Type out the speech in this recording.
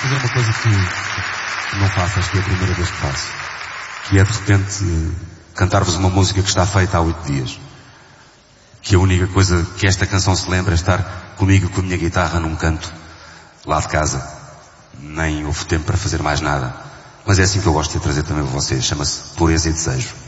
fazer uma coisa que não faço, acho que é a primeira vez que faço. Que é, de repente, cantar-vos uma música que está feita há 8 dias. Que a única coisa que esta canção se lembra é estar comigo com a minha guitarra num canto, lá de casa. Nem houve tempo para fazer mais nada. Mas é assim que eu gosto de trazer também para vocês. Chama-se Pureza e Desejo.